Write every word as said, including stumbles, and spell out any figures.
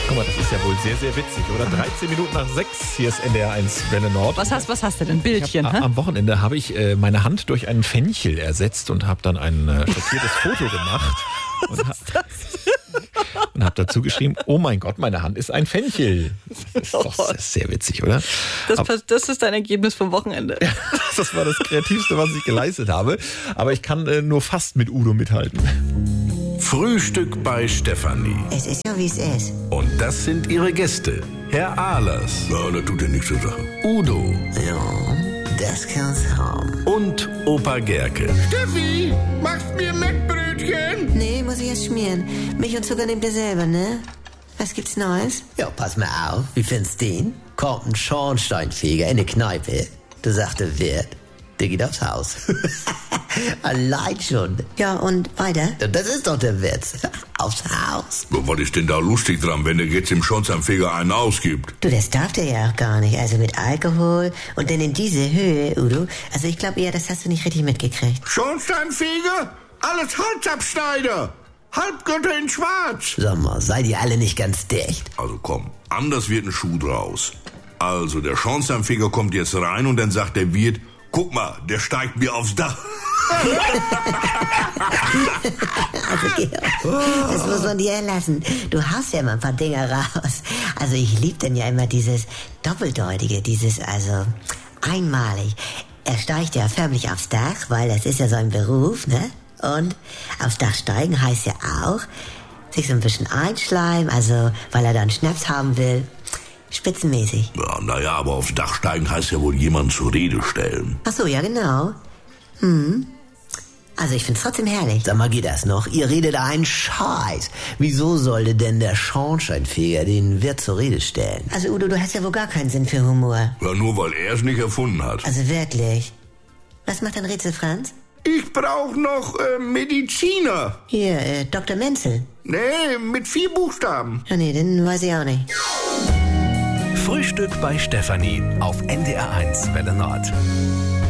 Guck mal, das ist ja wohl sehr, sehr witzig, oder? dreizehn Minuten nach sechs, hier ist N D R eins Welle Nord. Was hast, was hast du denn? Bildchen, hab, hä? Am Wochenende habe ich äh, meine Hand durch einen Fenchel ersetzt und habe dann ein äh, schockiertes Foto gemacht. Was und ist das? Und habe dazu geschrieben, oh mein Gott, meine Hand ist ein Fenchel. Das ist doch das ist sehr witzig, oder? Das, Aber, das ist dein Ergebnis vom Wochenende. das war das Kreativste, was ich geleistet habe. Aber ich kann äh, nur fast mit Udo mithalten. Frühstück bei Stefanie. Es ist ja, wie es ist. Und das sind ihre Gäste. Herr Ahlers. Ja, das tut ja nichts zur Sache. Udo. Ja, das kann's haben. Und Opa Gerke. Steffi, machst mir Mettbrötchen? Nee, muss ich erst schmieren. Milch und Zucker nehmt ihr selber, ne? Was gibt's Neues? Ja, pass mal auf. Wie findest du den? Kommt ein Schornsteinfeger in eine Kneipe. Du sagst, der Wirt, der geht aufs Haus. Allein schon. Ja, und weiter? Das ist doch der Witz. Aufs Haus. Was ist denn da lustig dran, wenn der jetzt im Schornsteinfeger einen ausgibt? Du, das darf der ja auch gar nicht. Also mit Alkohol und dann in diese Höhe, Udo. Also ich glaube eher, das hast du nicht richtig mitgekriegt. Schornsteinfeger? Alles Holzabschneider! Halbgötter in Schwarz! Sag mal, seid ihr alle nicht ganz dicht? Also komm, anders wird ein Schuh draus. Also, der Schornsteinfeger kommt jetzt rein und dann sagt der Wirt, guck mal, der steigt mir aufs Dach. Also Georg, das muss man dir erlassen. Du haust ja immer ein paar Dinger raus. Also ich lieb dann ja immer dieses Doppeldeutige, dieses, also einmalig. Er steigt ja förmlich aufs Dach, weil das ist ja sein Beruf, ne? Und aufs Dach steigen heißt ja auch, sich so ein bisschen einschleimen, also weil er dann Schnaps haben will. Spitzenmäßig. Ja, naja, aber aufs Dach steigen heißt ja wohl jemanden zur Rede stellen. Ach so, ja genau. Hm. Also ich find's trotzdem herrlich. Sag mal, geht das noch? Ihr redet einen Scheiß. Wieso sollte denn der Schornsteinfeger den Wirt zur Rede stellen? Also Udo, du hast ja wohl gar keinen Sinn für Humor. Ja, nur weil er es nicht erfunden hat. Also wirklich. Was macht dein Rätsel, Franz? Ich brauch noch äh, Mediziner. Hier, äh, Doktor Menzel. Nee, mit vier Buchstaben. Ja, nee, den weiß ich auch nicht. Frühstück bei Stefanie auf N D R eins Welle Nord.